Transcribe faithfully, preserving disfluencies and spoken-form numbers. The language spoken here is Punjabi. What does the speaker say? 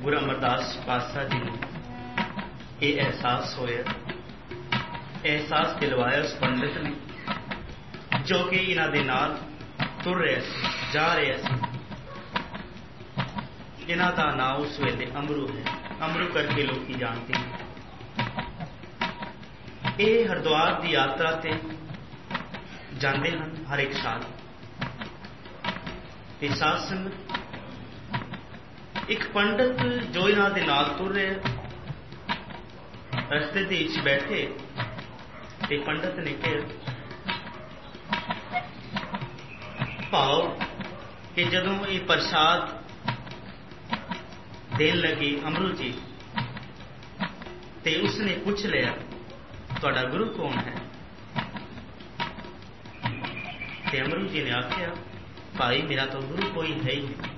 ਗੁਰੂ ਅਮਰਦਾਸ ਪਾਤਸ਼ਾਹ ਜੀ ਨੂੰ ਇਹ ਅਹਿਸਾਸ ਹੋਇਆ, ਅਹਿਸਾਸ ਦਿਲਵਾਇਆ ਉਸ ਪੰਡਿਤ ਨੇ ਜੋ ਕਿ ਇਹਨਾਂ ਦੇ ਨਾਲ ਤੁਰ ਰਿਹਾ ਸੀ, ਜਾ ਰਿਹਾ ਸੀ। ਇਹਨਾਂ ਦਾ ਨਾਂ ਉਸ ਵੇਲੇ ਅਮਰੂ ਹੈ। ਅਮਰੂ ਕਰਕੇ ਲੋਕੀ ਜਾਣਦੇ ਨੇ। ਇਹ ਹਰਿਦੁਆਰ ਦੀ ਯਾਤਰਾ ਤੇ ਜਾਂਦੇ ਹਨ ਹਰ ਇੱਕ ਸਾਲ। ਤੇ ਸਾਧ ਸੰਗਤ, ਇੱਕ ਪੰਡਿਤ ਜੋ ਇਹਨਾਂ ਦੇ ਨਾਲ ਤੁਰ ਰਿਹਾ, ਰਸਤੇ ਦੇ ਵਿੱਚ ਬੈਠੇ ਤੇ ਪੰਡਿਤ ਨੇ ਕਿਹਾ ਭਾਵ ਕਿ ਜਦੋਂ ਇਹ ਪ੍ਰਸ਼ਾਦ ਦੇਣ ਲੱਗੇ ਅਮਰੂ ਜੀ, ਤੇ ਉਸਨੇ ਪੁੱਛ ਲਿਆ ਤੁਹਾਡਾ ਗੁਰੂ ਕੌਣ ਹੈ? ਤੇ ਅਮਰੂ ਜੀ ਨੇ ਆਖਿਆ ਭਾਈ ਮੇਰਾ ਤਾਂ ਗੁਰੂ ਕੋਈ ਹੈ ਹੀ ਨਹੀਂ।